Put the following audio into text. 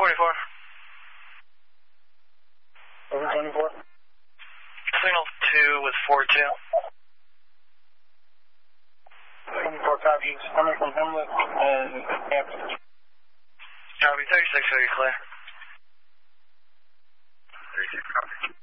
24. Over 24. Signal 2 with 4-2. 24 copy. Coming from Hamlet and Hampton. Copy, 36, are you clear? 36 copy.